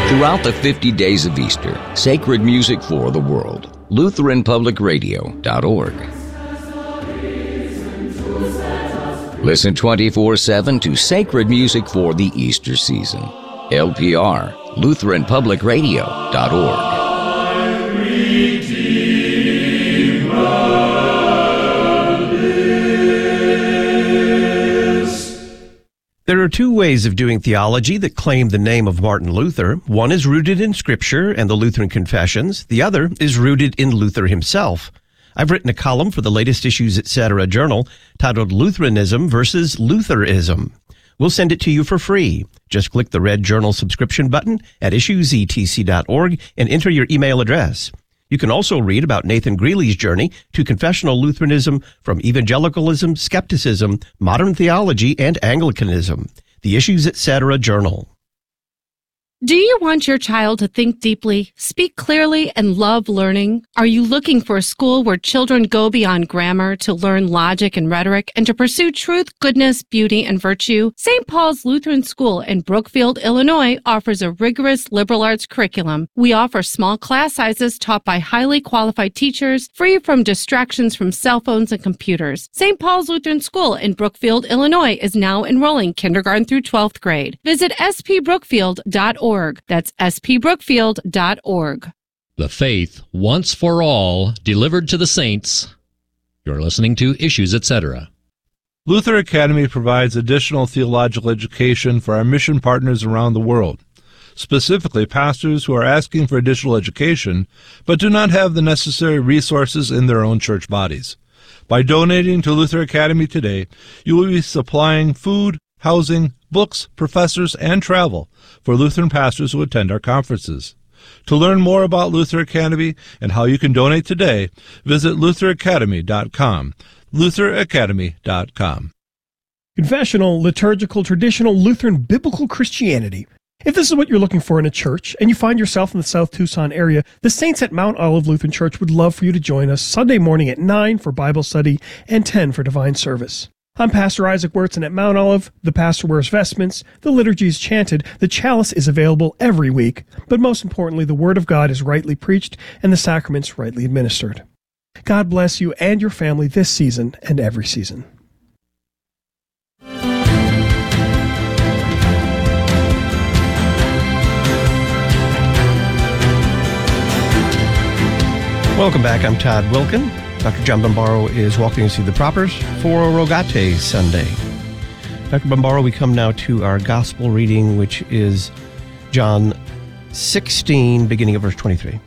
Throughout the 50 days of Easter, sacred music for the world. LutheranPublicRadio.org. Listen 24/7 to sacred music for the Easter season. LPR, LutheranPublicRadio.org. There are two ways of doing theology that claim the name of Martin Luther. One is rooted in Scripture and the Lutheran Confessions. The other is rooted in Luther himself. I've written a column for the latest Issues Etc. journal titled Lutheranism versus Lutherism. We'll send it to you for free. Just click the red journal subscription button at issuesetc.org and enter your email address. You can also read about Nathan Greeley's journey to confessional Lutheranism from evangelicalism, skepticism, modern theology, and Anglicanism. The Issues Etc. journal. Do you want your child to think deeply, speak clearly, and love learning? Are you looking for a school where children go beyond grammar to learn logic and rhetoric and to pursue truth, goodness, beauty, and virtue? St. Paul's Lutheran School in Brookfield, Illinois offers a rigorous liberal arts curriculum. We offer small class sizes taught by highly qualified teachers, free from distractions from cell phones and computers. St. Paul's Lutheran School in Brookfield, Illinois is now enrolling kindergarten through 12th grade. Visit spbrookfield.org. That's spbrookfield.org. The faith, once for all, delivered to the saints. You're listening to Issues Etc. Luther Academy provides additional theological education for our mission partners around the world, specifically pastors who are asking for additional education but do not have the necessary resources in their own church bodies. By donating to Luther Academy today, you will be supplying food, housing, books, professors, and travel for Lutheran pastors who attend our conferences. To learn more about Luther Academy and how you can donate today, visit lutheracademy.com. lutheracademy.com. Confessional, liturgical, traditional Lutheran biblical Christianity. If this is what you're looking for in a church, and you find yourself in the South Tucson area, the Saints at Mount Olive Lutheran Church would love for you to join us Sunday morning at 9 for Bible study and 10 for divine service. I'm Pastor Isaac Wertz, and at Mount Olive, the pastor wears vestments, the liturgy is chanted, the chalice is available every week, but most importantly, the Word of God is rightly preached and the sacraments rightly administered. God bless you and your family this season and every season. Welcome back. I'm Todd Wilkin. Dr. John Bombaro is walking us through the propers for Rogate Sunday. Dr. Bombaro, we come now to our gospel reading, which is John 16, beginning of verse 23.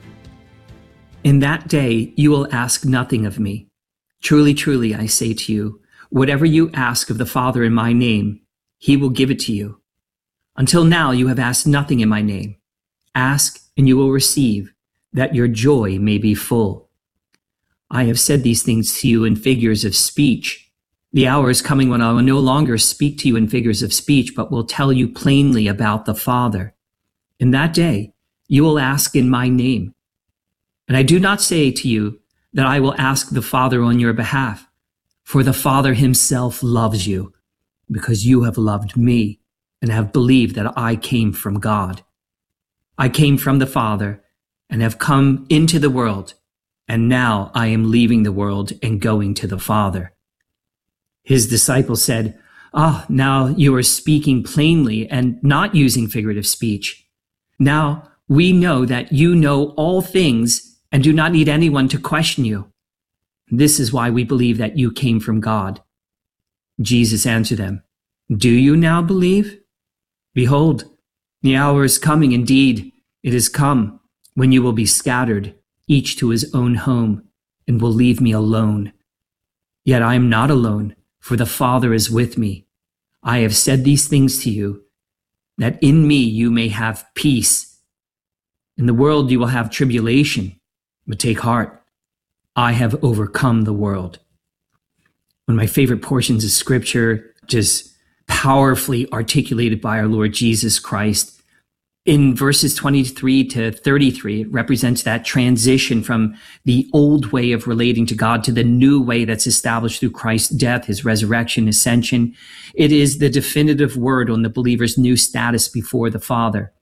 In that day you will ask nothing of me. Truly, truly, I say to you, whatever you ask of the Father in my name, he will give it to you. Until now you have asked nothing in my name. Ask, and you will receive, that your joy may be full. I have said these things to you in figures of speech. The hour is coming when I will no longer speak to you in figures of speech, but will tell you plainly about the Father. In that day, you will ask in my name. And I do not say to you that I will ask the Father on your behalf, for the Father himself loves you, because you have loved me and have believed that I came from God. I came from the Father and have come into the world, and now I am leaving the world and going to the Father. His disciples said, now you are speaking plainly and not using figurative speech. Now we know that you know all things and do not need anyone to question you. This is why we believe that you came from God. Jesus answered them, do you now believe? Behold, the hour is coming, indeed, it is come, when you will be scattered, each to his own home, and will leave me alone. Yet I am not alone, for the Father is with me. I have said these things to you, that in me you may have peace. In the world you will have tribulation, but take heart. I have overcome the world. One of my favorite portions of Scripture, just powerfully articulated by our Lord Jesus Christ. In verses 23 to 33, it represents that transition from the old way of relating to God to the new way that's established through Christ's death, his resurrection, ascension. It is the definitive word on the believer's new status before the Father.